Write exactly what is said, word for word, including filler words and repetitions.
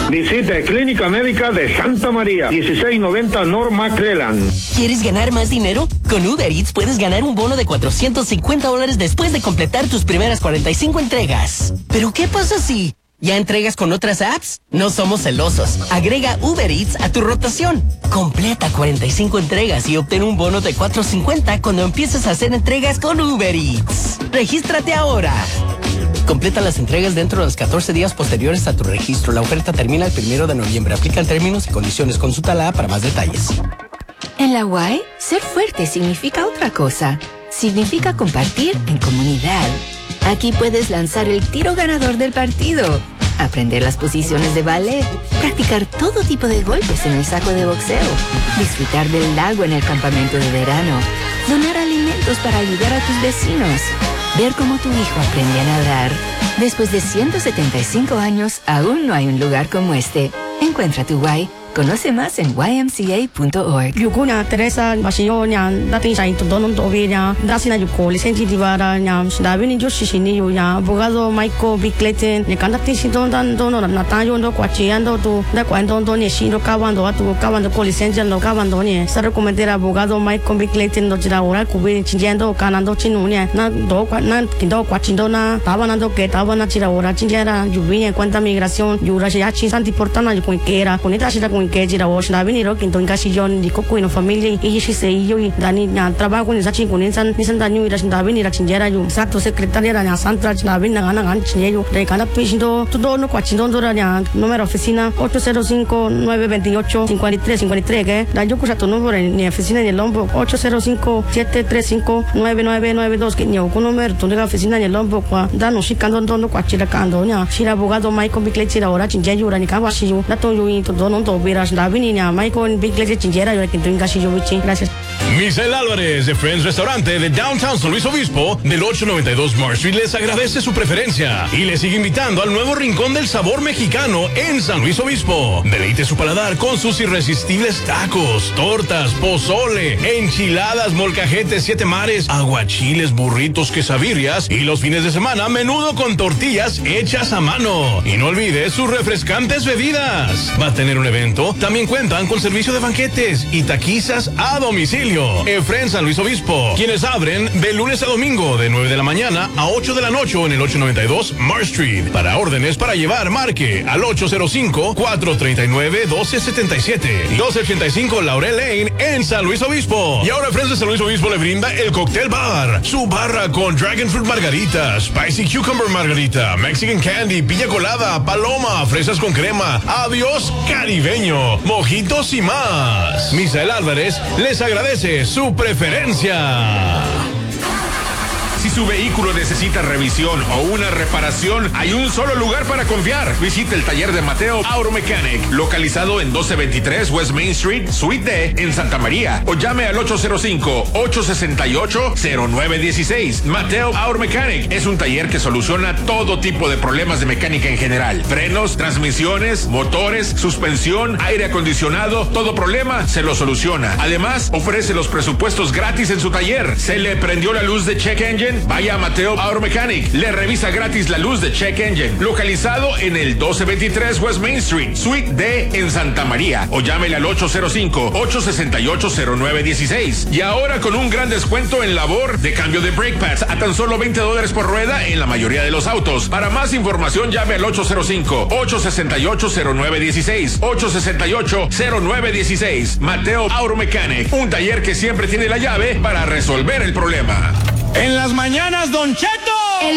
Visite Clínica Médica de Santa María, dieciséis noventa North McClellan. ¿Quieres ganar más dinero? Con Uber Eats puedes ganar un bono de cuatrocientos cincuenta dólares después de completar tus primeras cuarenta y cinco entregas. ¿Pero qué pasa si ya entregas con otras apps? No somos celosos. Agrega Uber Eats a tu rotación. Completa cuarenta y cinco entregas y obtén un bono de cuatrocientos cincuenta cuando empieces a hacer entregas con Uber Eats. ¡Regístrate ahora! Completa las entregas dentro de los catorce días posteriores a tu registro. La oferta termina el primero de noviembre. Aplican términos y condiciones. Consulta la app para más detalles. En la U A E, ser fuerte significa otra cosa. Significa compartir en comunidad. Aquí puedes lanzar el tiro ganador del partido, aprender las posiciones de ballet, practicar todo tipo de golpes en el saco de boxeo, disfrutar del lago en el campamento de verano, donar alimentos para ayudar a tus vecinos, ver cómo tu hijo aprende a nadar. Después de ciento setenta y cinco años, aún no hay un lugar como este. Encuentra tu Y. Conoce más en y m c a punto org. Yukuna Teresa Basionya, dating sa ito donon to obia, dasina yuko, lisensi divara nya, dabi ni Joshi shini yuya, abogado Michael Bickleten, ne kandakti si don dan dono na tayo ndo kwachiando to, da kwando ndo ne shiro kawando atu kawando ko lisensi ndo kawando ne. Sa recomendar abogado Michael Bickleten ndo jira ora kubi chinjendo kanando chinunya, na do kwa na kindo kwachindo na, tabanando que tabana jira ora chinjera, yubi en cuenta migración, yura ya chinsanti portana yuko kera, konita shira con que jira wash na viniro kinto ingashillon di koko ino familia y shi se yo y dani na trabajo ni sachi con insan ni san dani ira shinda vinira chinjera yo exacto secretaria na santa na vinna gana gan chinello de cada pishindo todo no kwachindo ndora ya número oficina ocho cero cinco, nueve dos ocho, cinco tres cinco tres que da yo kusa tu número ni oficina ni el Lombok ocho cero cinco, siete tres cinco, nueve nueve nueve dos que ni o con número tu oficina ni el Lombok kwa da no shikando ndo kwachira kando nya shira abogado Michael Bickley ora chinjello ora ni kawashi yo da to yo y todo no to vera Michael Bickley chinjera yo que tu ingashillo bichi. Gracias. Misael Álvarez de Friends Restaurante de Downtown San Luis Obispo del ochocientos noventa y dos Marsh Street les agradece su preferencia y les sigue invitando al nuevo Rincón del Sabor Mexicano en San Luis Obispo. Deleite su paladar con sus irresistibles tacos, tortas, pozole, enchiladas, molcajetes, siete mares, aguachiles, burritos, quesadillas y los fines de semana menudo con tortillas hechas a mano. Y no olvide sus refrescantes bebidas. Va a tener un evento, también cuentan con servicio de banquetes y taquizas a domicilio. Efren San Luis Obispo, quienes abren de lunes a domingo de nueve de la mañana a ocho de la noche en el ochocientos noventa y dos Marsh Street. Para órdenes para llevar, marque al ocho cero cinco, cuatro tres nueve, uno dos siete siete y dos ochenta y cinco Laurel Lane en San Luis Obispo. Y ahora Efren San Luis Obispo le brinda el Cocktail Bar, su barra con Dragon Fruit Margarita, Spicy Cucumber Margarita, Mexican Candy, piña colada, paloma, fresas con crema, adiós caribeño, mojitos y más. Misael Álvarez les agradece su preferencia. Si su vehículo necesita revisión o una reparación, hay un solo lugar para confiar. Visite el taller de Mateo Auto Mechanic, localizado en doce veintitrés West Main Street, Suite D, en Santa María. O llame al ocho cero cinco, ocho seis ocho, cero nueve uno seis. Mateo Auto Mechanic es un taller que soluciona todo tipo de problemas de mecánica en general. Frenos, transmisiones, motores, suspensión, aire acondicionado, todo problema se lo soluciona. Además, ofrece los presupuestos gratis en su taller. ¿Se le prendió la luz de check engine? Vaya a Mateo Auto Mechanic. Le revisa gratis la luz de check engine. Localizado en el doce veintitrés West Main Street, Suite D en Santa María. O llámele al ocho cero cinco, ocho seis ocho, cero nueve uno seis. Y ahora con un gran descuento en labor de cambio de brake pads a tan solo veinte dólares por rueda en la mayoría de los autos. Para más información llame al ocho cero cinco, ocho seis ocho, cero nueve uno seis. ocho seis ocho, cero nueve uno seis. Mateo Auto Mechanic. Un taller que siempre tiene la llave para resolver el problema. En las mañanas, Don Cheto.